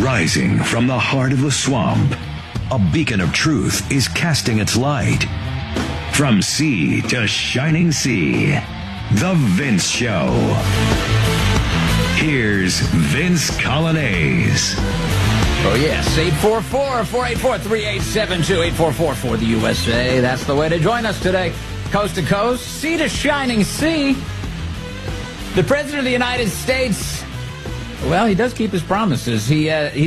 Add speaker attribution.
Speaker 1: Rising from the heart of the swamp, a beacon of truth is casting its light. From sea to shining sea, The Vince Show. Here's Vince Coglianese.
Speaker 2: Oh, yes, 844-484-3872, 844 for the USA. That's the way to join us today. Coast to coast, sea to shining sea. The President of the United States, well, he does keep his promises. He